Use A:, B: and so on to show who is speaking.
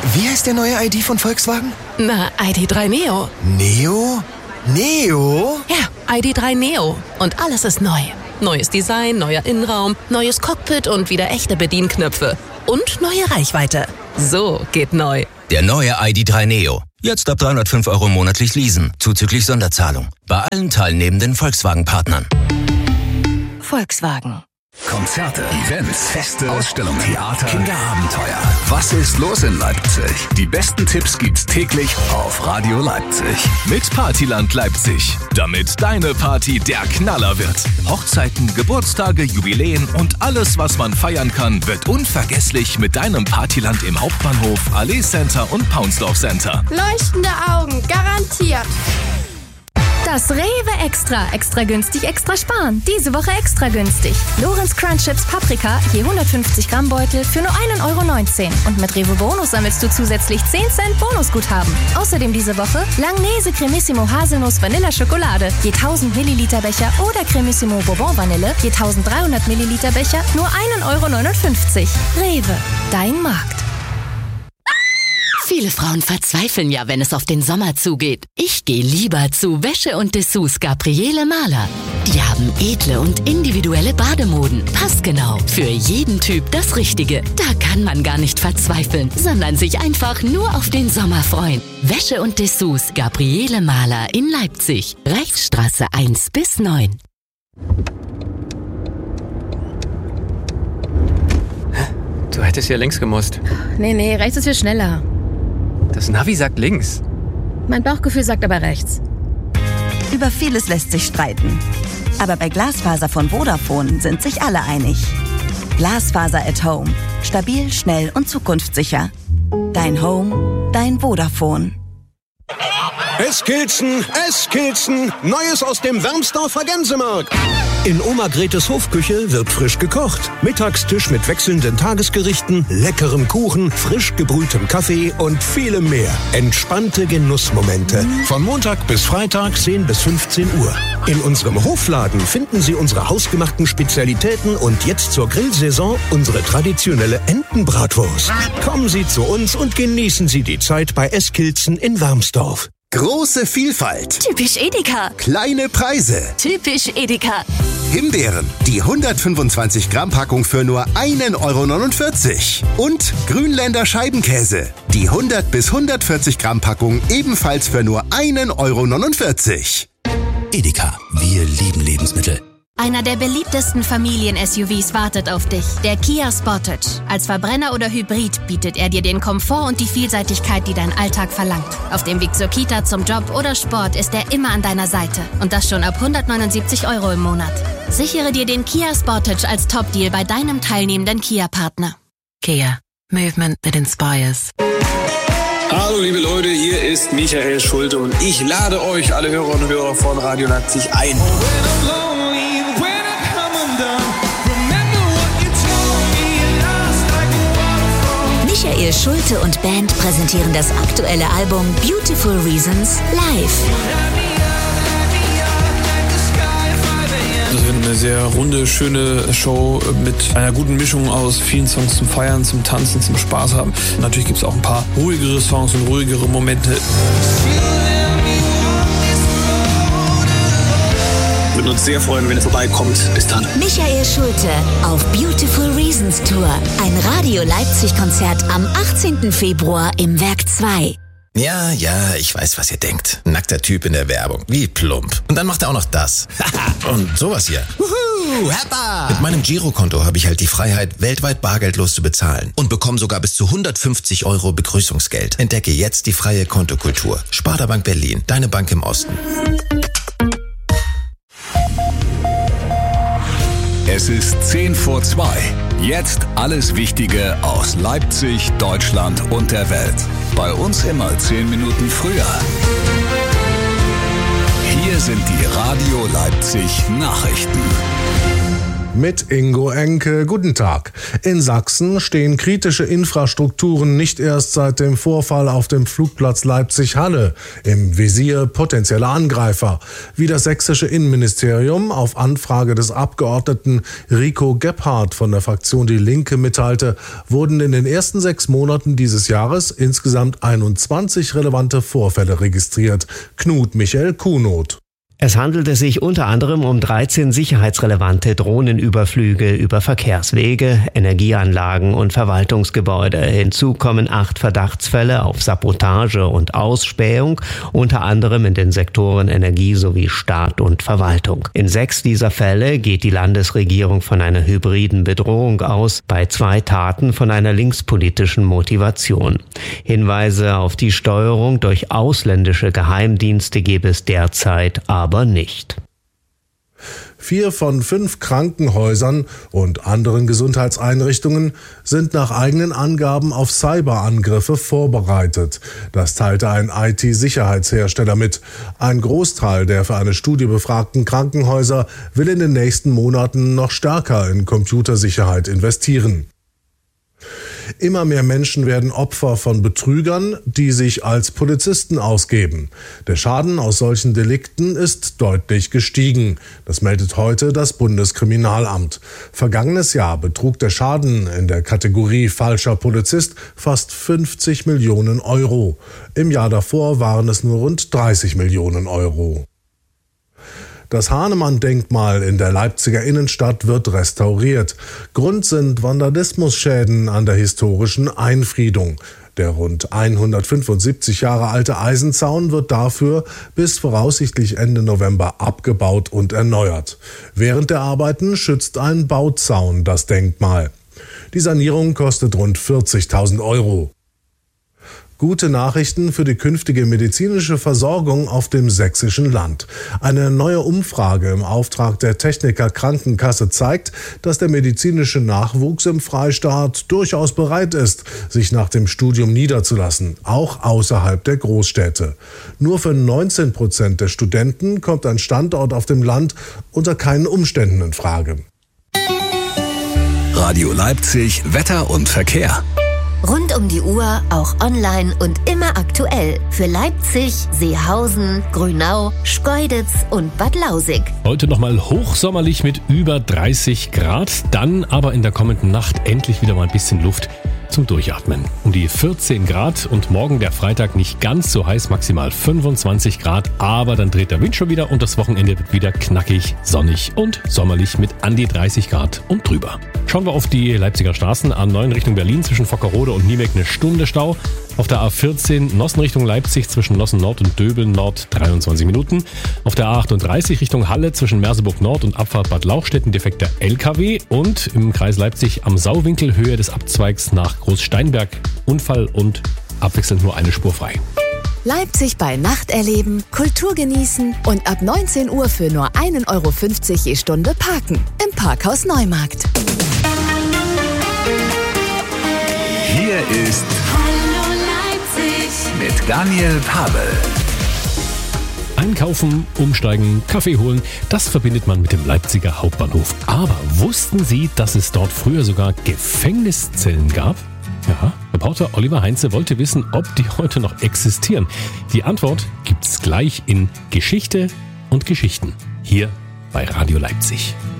A: Wie heißt der neue ID von Volkswagen?
B: Na, ID.3 Neo.
A: Neo? Neo?
B: Ja, ID.3 Neo. Und alles ist neu. Neues Design, neuer Innenraum, neues Cockpit und wieder echte Bedienknöpfe. Und neue Reichweite. So geht neu.
C: Der neue ID.3 Neo. Jetzt ab 305 € monatlich leasen, zuzüglich Sonderzahlung. Bei allen teilnehmenden Volkswagen-Partnern.
B: Volkswagen.
D: Konzerte, Events, Feste, Ausstellungen, Theater, Kinderabenteuer. Was ist los in Leipzig? Die besten Tipps gibt's täglich auf Radio Leipzig. Mit Partyland Leipzig. Damit deine Party der Knaller wird. Hochzeiten, Geburtstage, Jubiläen und alles, was man feiern kann, wird unvergesslich mit deinem Partyland im Hauptbahnhof, Allee Center und Paunsdorf Center.
E: Leuchtende Augen, garantiert.
F: Das Rewe Extra. Extra günstig, extra sparen. Diese Woche extra günstig. Lorenz Crunch Chips Paprika, je 150 Gramm Beutel für nur 1,19 €. Und mit Rewe Bonus sammelst du zusätzlich 10 Cent Bonusguthaben. Außerdem diese Woche Langnese Cremissimo Haselnuss Vanilla Schokolade, je 1000 Milliliter Becher oder Cremissimo Bourbon Vanille, je 1300 Milliliter Becher, nur 1,59 €. Rewe, dein Markt.
G: Viele Frauen verzweifeln ja, wenn es auf den Sommer zugeht. Ich gehe lieber zu Wäsche und Dessous Gabriele Mahler. Die haben edle und individuelle Bademoden. Passgenau. Für jeden Typ das Richtige. Da kann man gar nicht verzweifeln, sondern sich einfach nur auf den Sommer freuen. Wäsche und Dessous Gabriele Mahler in Leipzig. Reichsstraße 1 bis 9.
H: Du hättest ja links gemusst.
E: Nee, rechts ist viel schneller.
H: Das Navi sagt links.
E: Mein Bauchgefühl sagt aber rechts.
I: Über vieles lässt sich streiten. Aber bei Glasfaser von Vodafone sind sich alle einig. Glasfaser at Home. Stabil, schnell und zukunftssicher. Dein Home, dein Vodafone.
J: Eskilzen, Neues aus dem Wermsdorfer Gänsemarkt. In Oma Gretes Hofküche wird frisch gekocht. Mittagstisch mit wechselnden Tagesgerichten, leckerem Kuchen, frisch gebrühtem Kaffee und vielem mehr. Entspannte Genussmomente. Von Montag bis Freitag 10 bis 15 Uhr. In unserem Hofladen finden Sie unsere hausgemachten Spezialitäten und jetzt zur Grillsaison unsere traditionelle Entenbratwurst. Kommen Sie zu uns und genießen Sie die Zeit bei Eskilzen in Wermsdorf.
K: Große Vielfalt.
G: Typisch Edeka.
K: Kleine Preise.
G: Typisch Edeka.
K: Himbeeren, die 125 Gramm Packung für nur 1,49 €. Und Grünländer Scheibenkäse, die 100 bis 140 Gramm Packung ebenfalls für nur 1,49 €.
C: Edeka. Wir lieben Lebensmittel.
L: Einer der beliebtesten Familien-SUVs wartet auf dich, der Kia Sportage. Als Verbrenner oder Hybrid bietet er dir den Komfort und die Vielseitigkeit, die dein Alltag verlangt. Auf dem Weg zur Kita, zum Job oder Sport ist er immer an deiner Seite. Und das schon ab 179 € im Monat. Sichere dir den Kia Sportage als Top-Deal bei deinem teilnehmenden Kia-Partner.
B: Kia. Movement that inspires.
M: Hallo liebe Leute, hier ist Michael Schulte und ich lade euch, alle Hörerinnen und Hörer von Radio Leipzig, ein.
N: Michael Schulte und Band präsentieren das aktuelle Album Beautiful Reasons live.
O: Das wird eine sehr runde, schöne Show mit einer guten Mischung aus vielen Songs zum Feiern, zum Tanzen, zum Spaß haben. Natürlich gibt es auch ein paar ruhigere Songs und ruhigere Momente.
M: Wir würden uns sehr freuen, wenn ihr vorbeikommt. Bis dann.
N: Michael Schulte auf Beautiful Reasons Tour. Ein Radio Leipzig-Konzert am 18. Februar im Werk 2.
A: Ja, ich weiß, was ihr denkt. Nackter Typ in der Werbung. Wie plump. Und dann macht er auch noch das. Und sowas hier. Wuhu, Happa! Mit meinem Girokonto habe ich halt die Freiheit, weltweit bargeldlos zu bezahlen. Und bekomme sogar bis zu 150 € Begrüßungsgeld. Entdecke jetzt die freie Kontokultur. Sparda-Bank Berlin. Deine Bank im Osten.
D: Es ist 10 vor 2. Jetzt alles Wichtige aus Leipzig, Deutschland und der Welt. Bei uns immer 10 Minuten früher. Hier sind die Radio Leipzig Nachrichten.
P: Mit Ingo Enke. Guten Tag. In Sachsen stehen kritische Infrastrukturen nicht erst seit dem Vorfall auf dem Flugplatz Leipzig-Halle im Visier potenzieller Angreifer. Wie das sächsische Innenministerium auf Anfrage des Abgeordneten Rico Gebhardt von der Fraktion Die Linke mitteilte, wurden in den ersten 6 Monaten dieses Jahres insgesamt 21 relevante Vorfälle registriert. Knut Michael Kuhnot.
Q: Es handelte sich unter anderem um 13 sicherheitsrelevante Drohnenüberflüge über Verkehrswege, Energieanlagen und Verwaltungsgebäude. Hinzu kommen 8 Verdachtsfälle auf Sabotage und Ausspähung, unter anderem in den Sektoren Energie sowie Staat und Verwaltung. In 6 dieser Fälle geht die Landesregierung von einer hybriden Bedrohung aus, bei 2 Taten von einer linkspolitischen Motivation. Hinweise auf die Steuerung durch ausländische Geheimdienste gebe es derzeit aber nicht.
P: 4 von 5 Krankenhäusern und anderen Gesundheitseinrichtungen sind nach eigenen Angaben auf Cyberangriffe vorbereitet. Das teilte ein IT-Sicherheitshersteller mit. Ein Großteil der für eine Studie befragten Krankenhäuser will in den nächsten Monaten noch stärker in Computersicherheit investieren. Immer mehr Menschen werden Opfer von Betrügern, die sich als Polizisten ausgeben. Der Schaden aus solchen Delikten ist deutlich gestiegen. Das meldet heute das Bundeskriminalamt. Vergangenes Jahr betrug der Schaden in der Kategorie falscher Polizist fast 50 Millionen Euro. Im Jahr davor waren es nur rund 30 Millionen Euro. Das Hahnemann-Denkmal in der Leipziger Innenstadt wird restauriert. Grund sind Vandalismusschäden an der historischen Einfriedung. Der rund 175 Jahre alte Eisenzaun wird dafür bis voraussichtlich Ende November abgebaut und erneuert. Während der Arbeiten schützt ein Bauzaun das Denkmal. Die Sanierung kostet rund 40.000 Euro. Gute Nachrichten für die künftige medizinische Versorgung auf dem sächsischen Land. Eine neue Umfrage im Auftrag der Techniker Krankenkasse zeigt, dass der medizinische Nachwuchs im Freistaat durchaus bereit ist, sich nach dem Studium niederzulassen, auch außerhalb der Großstädte. Nur für 19% der Studenten kommt ein Standort auf dem Land unter keinen Umständen in Frage.
D: Radio Leipzig, Wetter und Verkehr.
N: Rund um die Uhr, auch online und immer aktuell. Für Leipzig, Seehausen, Grünau, Schkeuditz und Bad Lausig.
R: Heute nochmal hochsommerlich mit über 30 Grad. Dann aber in der kommenden Nacht endlich wieder mal ein bisschen Luft zum Durchatmen. Um die 14 Grad und morgen der Freitag nicht ganz so heiß, maximal 25 Grad. Aber dann dreht der Wind schon wieder und das Wochenende wird wieder knackig, sonnig und sommerlich mit an die 30 Grad und drüber. Schauen wir auf die Leipziger Straßen. A9 Richtung Berlin zwischen Fockerode und Niemek eine Stunde Stau. Auf der A14 Nossen Richtung Leipzig zwischen Nossen Nord und Döbeln Nord 23 Minuten. Auf der A38 Richtung Halle zwischen Merseburg Nord und Abfahrt Bad Lauchstätten defekter LKW. Und im Kreis Leipzig am Sauwinkel Höhe des Abzweigs nach Großsteinberg Unfall und abwechselnd nur eine Spur frei.
S: Leipzig bei Nacht erleben, Kultur genießen und ab 19 Uhr für nur 1,50 Euro je Stunde parken. Im Parkhaus Neumarkt.
D: Hier ist
T: Hallo Leipzig
D: mit Daniel Pavel.
R: Einkaufen, umsteigen, Kaffee holen, das verbindet man mit dem Leipziger Hauptbahnhof. Aber wussten Sie, dass es dort früher sogar Gefängniszellen gab? Ja, Reporter Oliver Heinze wollte wissen, ob die heute noch existieren. Die Antwort gibt's gleich in Geschichte und Geschichten hier bei Radio Leipzig.